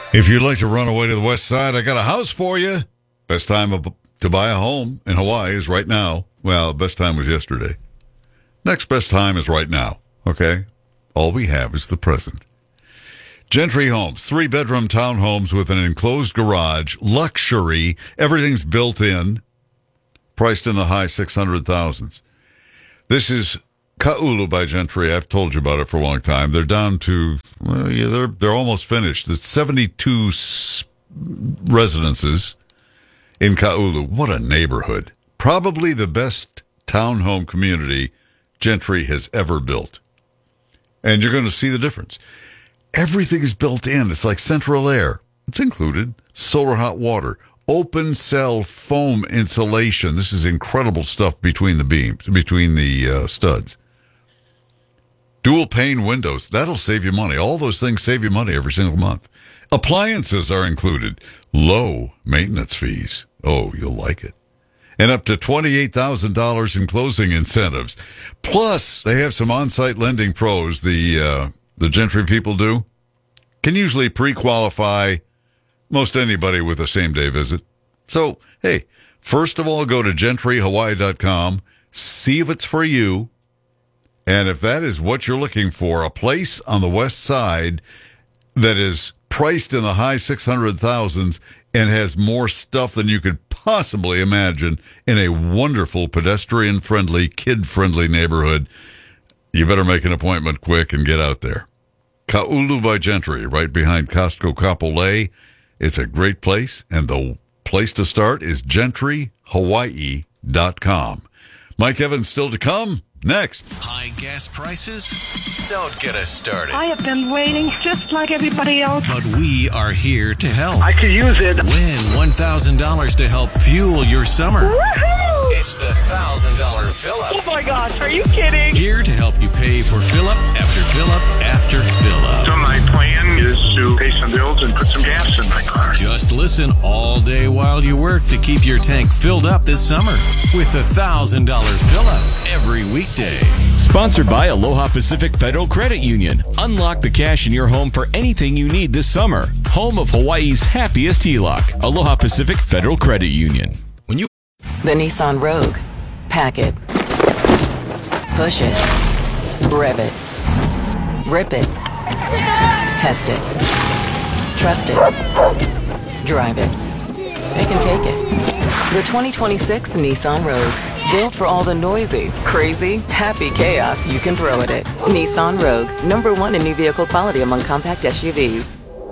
If you'd like to run away to the west side, I got a house for you. Best time to buy a home in Hawaii is right now. Well, best time was yesterday. Next best time is right now, okay? All we have is the present. Gentry Homes, 3-bedroom townhomes with an enclosed garage, luxury, everything's built in, priced in the high 600,000s. This is Ka'ulu by Gentry. I've told you about it for a long time. They're down to, well, yeah, they're almost finished. It's 72 residences in Ka'ulu. What a neighborhood. Probably the best townhome community Gentry has ever built. And you're going to see the difference. Everything is built in. It's like central air. It's included. Solar hot water. Open cell foam insulation. This is incredible stuff between the beams, between the studs. Dual pane windows. That'll save you money. All those things save you money every single month. Appliances are included. Low maintenance fees. Oh, you'll like it. And up to $28,000 in closing incentives. Plus, they have some on-site lending pros, the Gentry people do. Can usually pre-qualify most anybody with a same-day visit. So, hey, first of all, go to gentryhawaii.com, see if it's for you, and if that is what you're looking for, a place on the west side that is priced in the high 600,000s and has more stuff than you could possibly imagine in a wonderful pedestrian-friendly, kid-friendly neighborhood, you better make an appointment quick and get out there. Ka'ulu by Gentry, right behind Costco Kapolei. It's a great place, and the place to start is gentryhawaii.com. Mike Evans still to come. Next. High gas prices? Don't get us started. I have been waiting just like everybody else. But we are here to help. I could use it. Win $1,000 to help fuel your summer. Woohoo! It's the $1,000 fill-up. Oh my gosh, are you kidding? Here to help you pay for fill-up after fill-up after fill-up. So my plan is to pay some bills and put some gas in my car. Just listen all day while you work to keep your tank filled up this summer with the $1,000 fill-up every weekday. Sponsored by Aloha Pacific Federal Credit Union. Unlock the cash in your home for anything you need this summer. Home of Hawaii's happiest HELOC. Aloha Pacific Federal Credit Union. The Nissan Rogue. Pack it. Push it. Rev it. Rip it. Test it. Trust it. Drive it. Pick and take it. The 2026 Nissan Rogue. Built for all the noisy, crazy, happy chaos you can throw at it. Nissan Rogue. #1 in new vehicle quality among compact SUVs.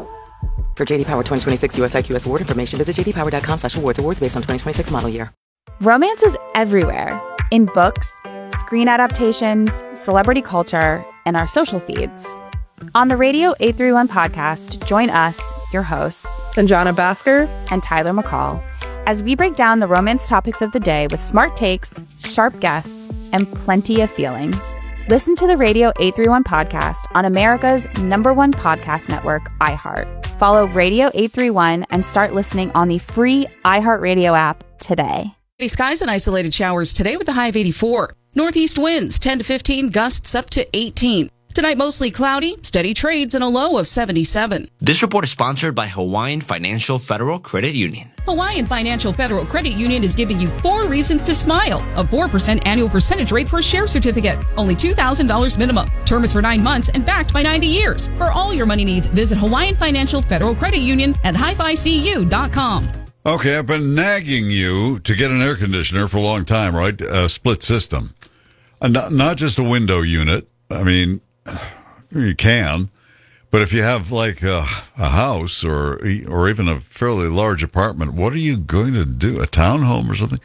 For JD Power 2026 US IQS award information, visit jdpower.com/awards. Awards based on 2026 model year. Romance is everywhere. In books, screen adaptations, celebrity culture, and our social feeds. On the Radio 831 podcast, join us, your hosts, Sanjana Bhaskar and Tyler McCall, as we break down the romance topics of the day with smart takes, sharp guests, and plenty of feelings. Listen to the Radio 831 podcast on America's #1 podcast network, iHeart. Follow Radio 831 and start listening on the free iHeartRadio app today. Skies and isolated showers today with a high of 84. Northeast winds 10 to 15, gusts up to 18. Tonight mostly cloudy, steady trades, and a low of 77. This report is sponsored by Hawaiian Financial Federal Credit Union. Hawaiian Financial Federal Credit Union is giving you 4 reasons to smile. A 4% annual percentage rate for a share certificate. Only $2,000 minimum. Term is for 9 months and backed by 90 years. For all your money needs, visit Hawaiian Financial Federal Credit Union at hificu.com. Okay, I've been nagging you to get an air conditioner for a long time, right? A split system. Not just a window unit. I mean, you can. But if you have like a house or even a fairly large apartment, what are you going to do? A townhome or something?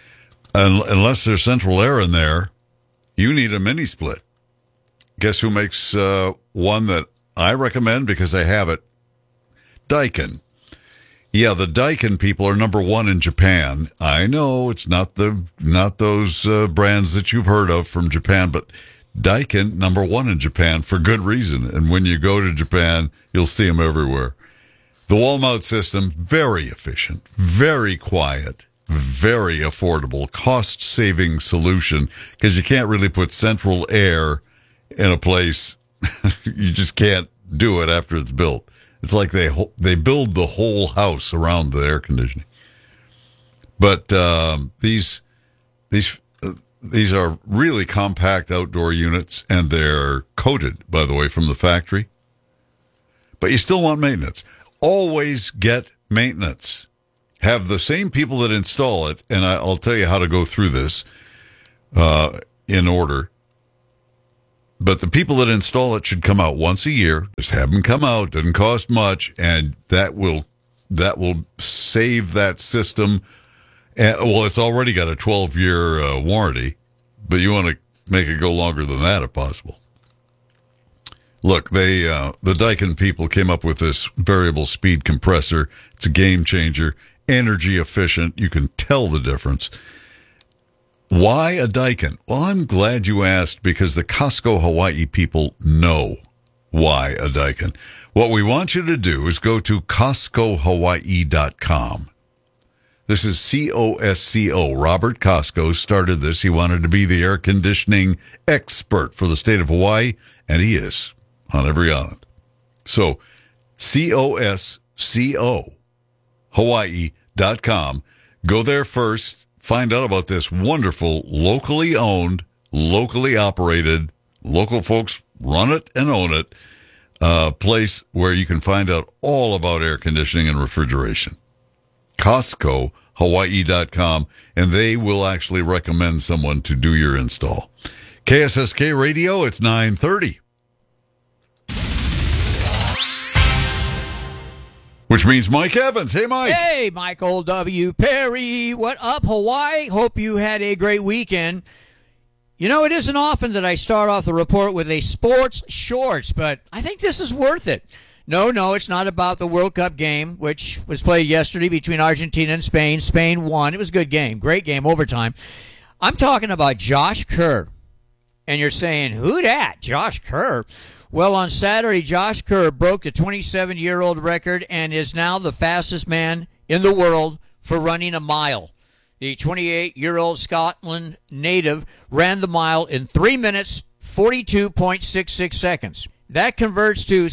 Unless there's central air in there, you need a mini split. Guess who makes one that I recommend because I have it? Daikin. Yeah, the Daikin people are #1 in Japan. I know it's not those brands that you've heard of from Japan, but Daikin #1 in Japan for good reason. And when you go to Japan, you'll see them everywhere. The wall mount system, very efficient, very quiet, very affordable, cost-saving solution because you can't really put central air in a place. You just can't do it after it's built. It's like they build the whole house around the air conditioning. But these are really compact outdoor units, and they're coated, by the way, from the factory. But you still want maintenance. Always get maintenance. Have the same people that install it, and I'll tell you how to go through this in order. But the people that install it should come out once a year. Just have them come out. Doesn't cost much, and that will save that system. Well, it's already got a 12-year warranty, but you want to make it go longer than that if possible. Look, the Daikin people came up with this variable speed compressor. It's a game changer, energy efficient. You can tell the difference. Why a Daikin? Well, I'm glad you asked, because the Costco Hawaii people know why a Daikin. What we want you to do is go to CostcoHawaii.com. This is COSCO. Robert Costco started this. He wanted to be the air conditioning expert for the state of Hawaii, and he is on every island. So, COSCO, Hawaii.com. Go there first. Find out about this wonderful, locally owned, locally operated, local folks run it and own it, place where you can find out all about air conditioning and refrigeration. Costco, Hawaii.com, and they will actually recommend someone to do your install. KSSK Radio, it's 9:30. Which means Mike Evans. Hey, Mike. Hey, Michael W. Perry. What up, Hawaii? Hope you had a great weekend. You know, it isn't often that I start off the report with a sports shorts, but I think this is worth it. No, it's not about the World Cup game, which was played yesterday between Argentina and Spain. Spain won. It was a good game. Great game, overtime. I'm talking about Josh Kerr. And you're saying, who dat? Josh Kerr? Well, on Saturday, Josh Kerr broke the 27-year-old record and is now the fastest man in the world for running a mile. The 28-year-old Scotland native ran the mile in 3 minutes, 42.66 seconds. That converts to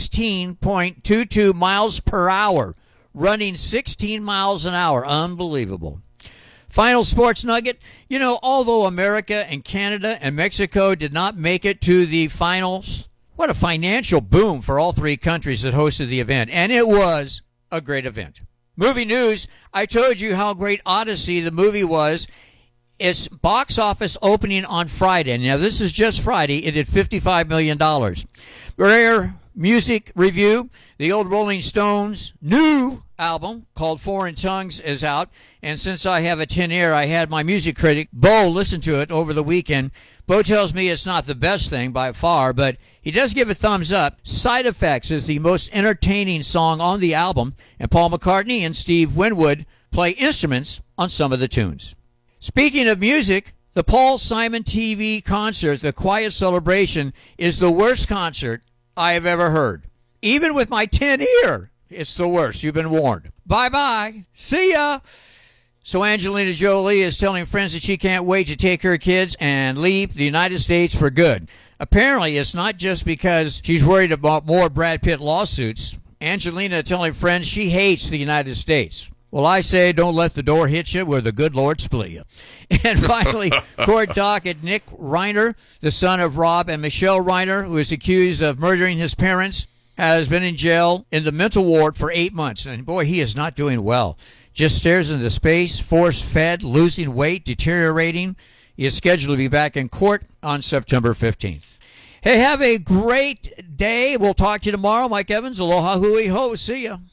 16.22 miles per hour, running 16 miles an hour. Unbelievable. Final sports nugget. You know, although America and Canada and Mexico did not make it to the finals, what a financial boom for all three countries that hosted the event. And it was a great event. Movie news. I told you how great Odyssey, the movie, was. Its box office opening on Friday. Now, this is just Friday. It did $55 million. Rare music review. The old Rolling Stones' new album called Foreign Tongues is out. And since I have a tin ear, I had my music critic, Bo, listen to it over the weekend. Bo tells me it's not the best thing by far, but he does give a thumbs up. Side Effects is the most entertaining song on the album, and Paul McCartney and Steve Winwood play instruments on some of the tunes. Speaking of music, the Paul Simon TV concert, The Quiet Celebration, is the worst concert I have ever heard. Even with my tin ear, it's the worst. You've been warned. Bye-bye. See ya. So Angelina Jolie is telling friends that she can't wait to take her kids and leave the United States for good. Apparently, it's not just because she's worried about more Brad Pitt lawsuits. Angelina telling friends she hates the United States. Well, I say don't let the door hit you where the good Lord split you. And finally, court docket Nick Reiner, the son of Rob and Michelle Reiner, who is accused of murdering his parents, has been in jail in the mental ward for 8 months. And boy, he is not doing well. Just stares into space, force-fed, losing weight, deteriorating. He is scheduled to be back in court on September 15th. Hey, have a great day. We'll talk to you tomorrow. Mike Evans, aloha hui ho. See ya.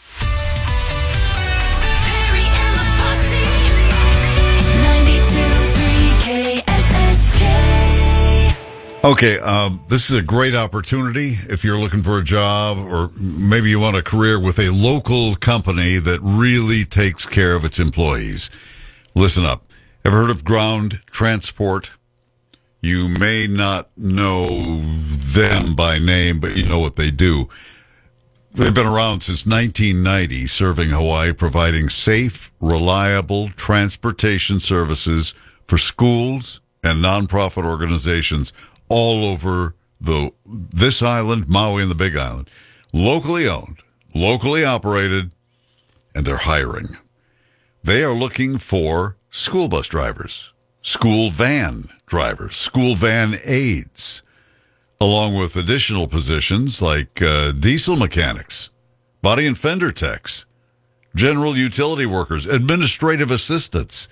Okay, this is a great opportunity if you're looking for a job, or maybe you want a career with a local company that really takes care of its employees. Listen up. Ever heard of Ground Transport? You may not know them by name, but you know what they do. They've been around since 1990, serving Hawaii, providing safe, reliable transportation services for schools and nonprofit organizations all over this island, Maui, and the Big Island. locally owned, locally operated, and they're hiring. They are looking for school bus drivers, school van drivers, school van aides, along with additional positions like diesel mechanics, body and fender techs, general utility workers, administrative assistants.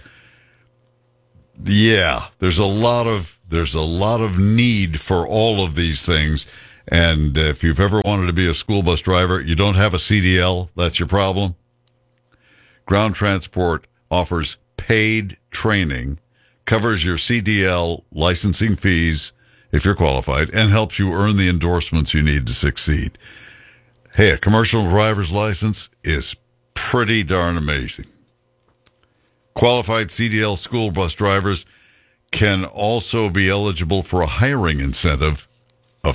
Yeah, there's a lot of need for all of these things. And if you've ever wanted to be a school bus driver, you don't have a CDL, that's your problem. Ground Transport offers paid training, covers your CDL licensing fees if you're qualified, and helps you earn the endorsements you need to succeed. Hey, a commercial driver's license is pretty darn amazing. Qualified CDL school bus drivers can also be eligible for a hiring incentive of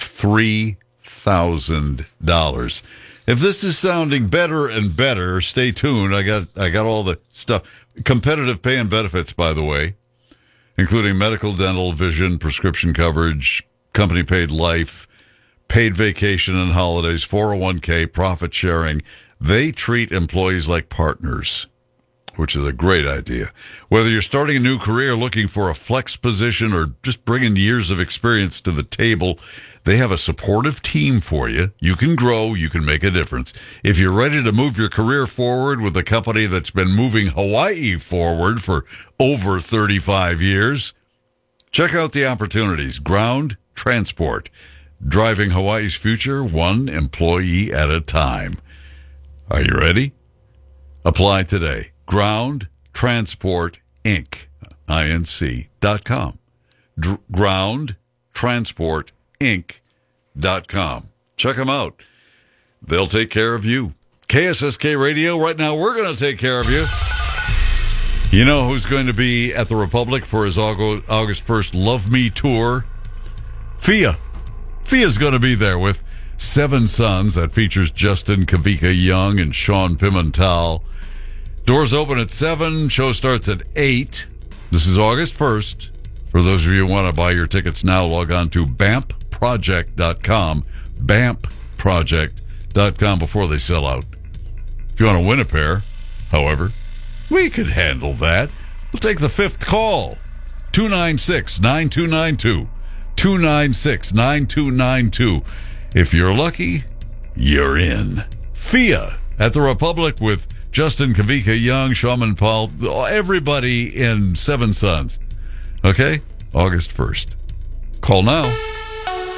$3,000. If this is sounding better and better, stay tuned. I got all the stuff. Competitive pay and benefits, by the way, including medical, dental, vision, prescription coverage, company paid life, paid vacation and holidays, 401k, profit sharing. They treat employees like partners, which is a great idea. Whether you're starting a new career, looking for a flex position, or just bringing years of experience to the table, they have a supportive team for you. You can grow. You can make a difference. If you're ready to move your career forward with a company that's been moving Hawaii forward for over 35 years, check out the opportunities. Ground Transport, driving Hawaii's future one employee at a time. Are you ready? Apply today. Ground Transport Inc. INC.com. Ground Transport Inc.com. Check them out. They'll take care of you. KSSK Radio, right now we're going to take care of you. You know who's going to be at the Republic for his August 1st Love Me Tour? Fia. Fia's going to be there with Seven Sons. That features Justin Kavika Young and Sean Pimental. Doors open at 7. Show starts at 8. This is August 1st. For those of you who want to buy your tickets now, log on to BAMPproject.com. BAMPproject.com before they sell out. If you want to win a pair, however, we could handle that. We'll take the 5th call. 296-9292. 296-9292. If you're lucky, you're in. Fia at the Republic with Justin Kavika Young, Shaman Paul, everybody in Seven Sons. Okay? August 1st. Call now.